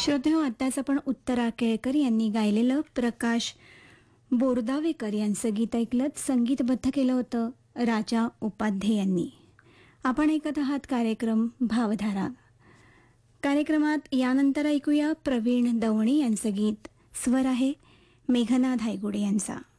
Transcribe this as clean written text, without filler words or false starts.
श्रोतेहो, आत्ताच आपण उत्तरा केळकर यांनी गायलेलं प्रकाश बोरदावेकर यांचं गीत ऐकलं. संगीतबद्ध केलं होतं राजा उपाध्ये यांनी. आपण ऐकत आहात कार्यक्रम भावधारा. कार्यक्रमात यानंतर ऐकूया प्रवीण दवणे यांचं गीत. स्वर आहे मेघनाद हायगुडे यांचा.